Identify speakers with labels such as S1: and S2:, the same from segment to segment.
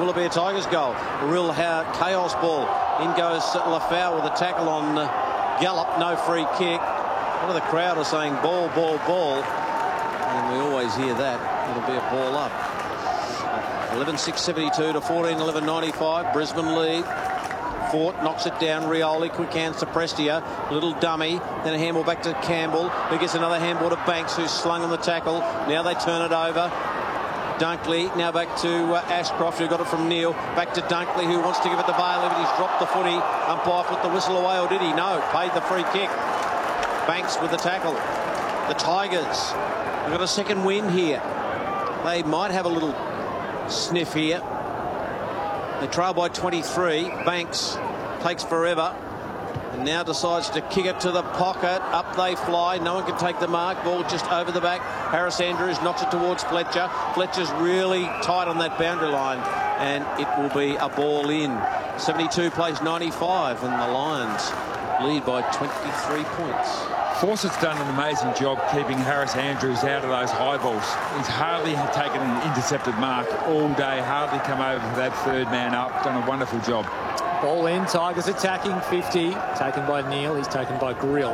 S1: Will it be a Tigers goal? A real chaos ball. In goes Lafau with a tackle on Gallop. No free kick. One of the crowd are saying ball, ball, ball. And we always hear that. It'll be a ball up. 11.672 to 14.11.95. Brisbane lead. Fort knocks it down. Rioli, quick hands to Prestia. Little dummy. Then a handball back to Campbell, who gets another handball to Banks, who's slung on the tackle. Now they turn it over. Dunkley now back to Ashcroft, who got it from Neil. Back to Dunkley, who wants to give it to Bailey, but he's dropped the footy. Umpire put the whistle away, or did he? No, paid the free kick. Banks with the tackle. The Tigers have got a second win here. They might have a little sniff here. They trail by 23. Banks takes forever and now decides to kick it to the pocket. Up they fly. No one can take the mark. Ball just over the back. Harris Andrews knocks it towards Fletcher. Fletcher's really tight on that boundary line, and it will be a ball in. 72 plays 95, and the Lions lead by 23 points.
S2: Fawcett's done an amazing job keeping Harris Andrews out of those high balls. He's hardly taken an intercepted mark all day, hardly come over for that third man up. Done a wonderful job.
S3: Ball in, Tigers attacking 50. Taken by Neil, he's taken by Grill.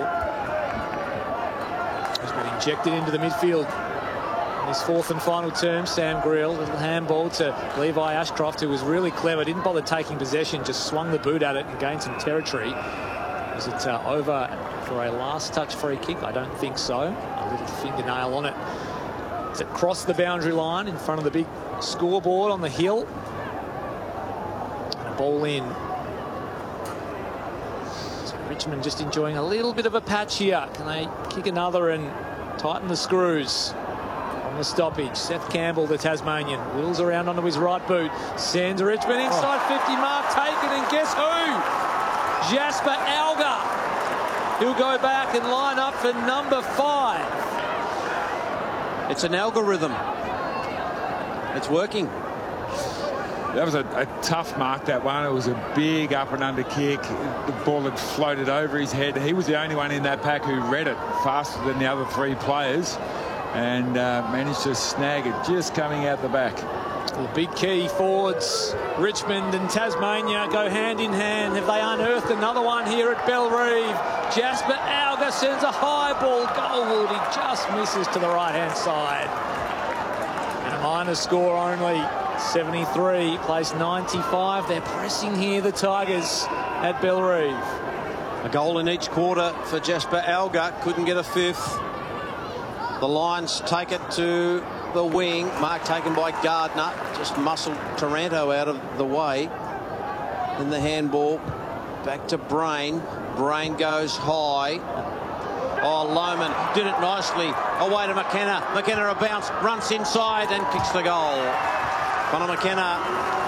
S3: He's been injected into the midfield in his fourth and final term. Sam Grill, little handball to Levi Ashcroft, who was really clever, didn't bother taking possession, just swung the boot at it and gained some territory. Is it over for a last touch free kick? I don't think so. A little fingernail on it. As it crossed the boundary line in front of the big scoreboard on the hill. And a ball in. So Richmond just enjoying a little bit of a patch here. Can they kick another and tighten the screws on the stoppage? Seth Campbell, the Tasmanian, wheels around onto his right boot. Sends Richmond inside 50 mark taken, and guess who? Jasper Alger. He'll go back and line up for number 5.
S1: It's an algorithm. It's working.
S2: That was a tough mark, that one. It was a big up and under kick. The ball had floated over his head. He was the only one in that pack who read it faster than the other 3 players and managed to snag it just coming out the back.
S3: The big key forwards, Richmond and Tasmania, go hand in hand. Have they unearthed another one here at Bellerive? Jasper Alger sends a high ball goalward. He just misses to the right-hand side. And a minor score only, 73, place 95. They're pressing here, the Tigers, at Bellerive.
S1: A goal in each quarter for Jasper Alger. Couldn't get a 5th. The Lions take it to the wing. Mark taken by Gardner. Just muscled Taranto out of the way. In the handball. Back to Brain. Brain goes high. Oh, Lohman did it nicely. Away to McKenna. McKenna a bounce. Runs inside and kicks the goal. Connor McKenna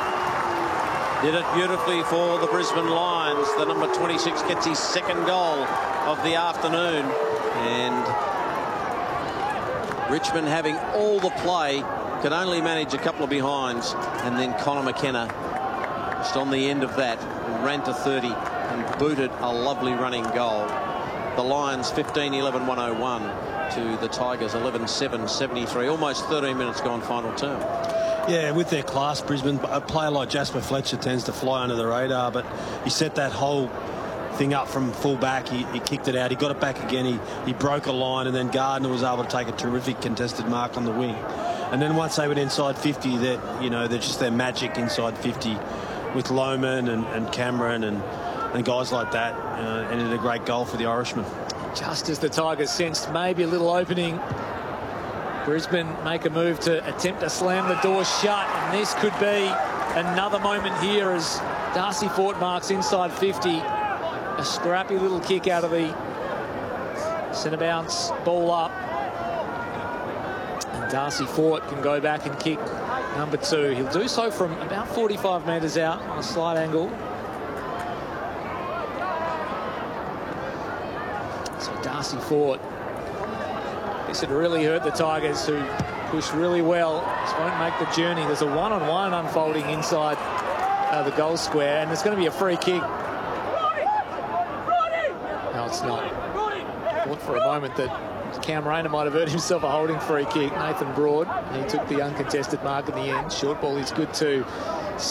S1: did it beautifully for the Brisbane Lions. The number 26 gets his second goal of the afternoon. And Richmond, having all the play, could only manage a couple of behinds, and then Connor McKenna just on the end of that ran to 30 and booted a lovely running goal. The Lions 15-11-101 to the Tigers 11-7-73. Almost 13 minutes gone final term.
S4: Yeah, with their class, Brisbane, a player like Jasper Fletcher tends to fly under the radar, but he set that whole thing up from full back. He kicked it out. He got it back again. He broke a line, and then Gardner was able to take a terrific contested mark on the wing. And then once they went inside 50, they're just their magic inside 50 with Lohman and Cameron and guys like that. And it's a great goal for the Irishman.
S3: Just as the Tigers sensed maybe a little opening, Brisbane make a move to attempt to slam the door shut, and this could be another moment here as Darcy Fort marks inside 50. A scrappy little kick out of the centre bounce, ball up. And Darcy Fort can go back and kick number 2. He'll do so from about 45 metres out on a slight angle. So Darcy Fort, this had really hurt the Tigers, who pushed really well. Just won't make the journey. There's a one-on-one unfolding inside the goal square, and there's going to be a free kick. No, it's not. I thought for a moment that Cam Rayner might have earned himself a holding free kick. Nathan Broad, he took the uncontested mark in the end. Short ball is good too.